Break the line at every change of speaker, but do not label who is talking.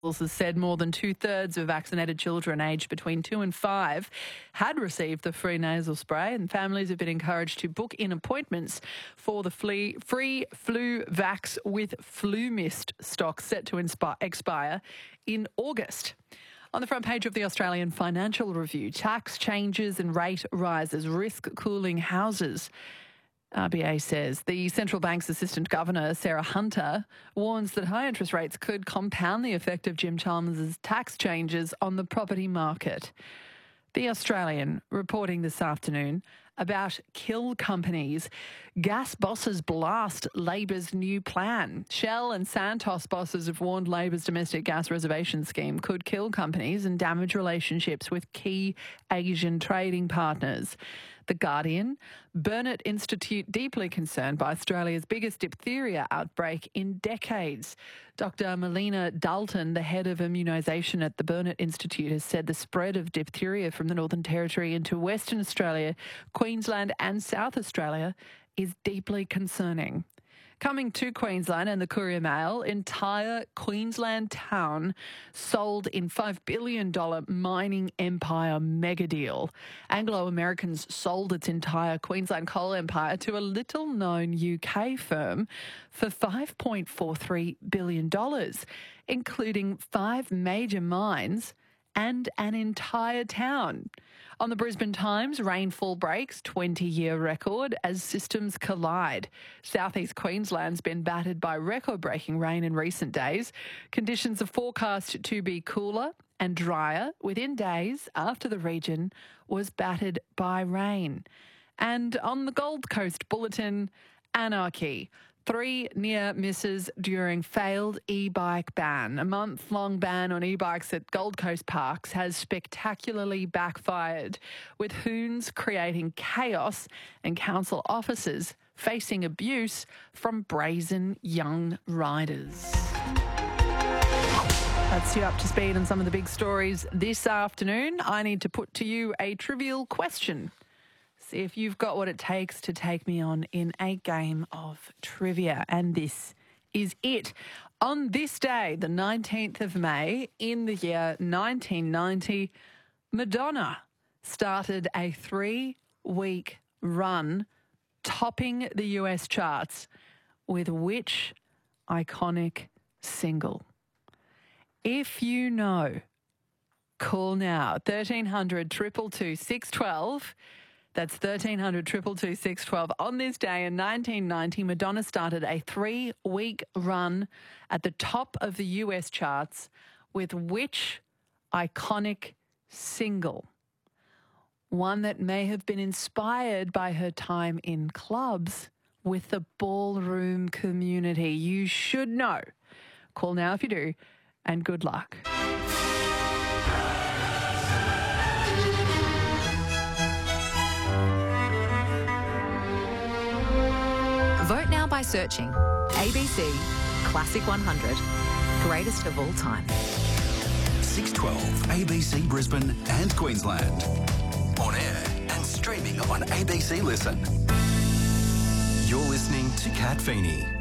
has said more than 2/3 of vaccinated children aged between 2 and 5 had received the free nasal spray, and families have been encouraged to book in appointments for the free flu vax with FluMist stock set to expire in August. On the front page of the Australian Financial Review, tax changes and rate rises risk cooling houses. RBA says the central bank's assistant governor, Sarah Hunter, warns that high interest rates could compound the effect of Jim Chalmers' tax changes on the property market. The Australian reporting this afternoon about kill companies. Gas bosses blast Labor's new plan. Shell and Santos bosses have warned Labor's domestic gas reservation scheme could kill companies and damage relationships with key Asian trading partners. The Guardian, Burnet Institute deeply concerned by Australia's biggest diphtheria outbreak in decades. Dr. Melina Dalton, the head of immunisation at the Burnet Institute, has said the spread of diphtheria from the Northern Territory into Western Australia, Queensland and South Australia is deeply concerning. Coming to Queensland and the Courier Mail, entire Queensland town sold in $5 billion mining empire mega deal. Anglo Americans sold its entire Queensland coal empire to a little-known UK firm for $5.43 billion, including 5 major mines and an entire town. On the Brisbane Times, rainfall breaks 20-year record as systems collide. Southeast Queensland's been battered by record-breaking rain in recent days. Conditions are forecast to be cooler and drier within days after the region was battered by rain. And on the Gold Coast Bulletin, anarchy. 3 near misses during failed e-bike ban. A month-long ban on e-bikes at Gold Coast parks has spectacularly backfired, with hoons creating chaos and council officers facing abuse from brazen young riders. That's you up to speed on some of the big stories this afternoon. I need to put to you a trivial question. See if you've got what it takes to take me on in a game of trivia. And this is it. On this day, the 19th of May, in the year 1990, Madonna started a 3-week run topping the US charts with which iconic single? If you know, call now. 1300 222 612. That's 1300 222 612. On this day in 1990, Madonna started a 3-week run at the top of the US charts with which iconic single? One that may have been inspired by her time in clubs with the ballroom community. You should know. Call now if you do, and good luck.
Vote now by searching ABC Classic 100, greatest of all time.
612 ABC Brisbane and Queensland. On air and streaming on ABC Listen. You're listening to Kat Feeney.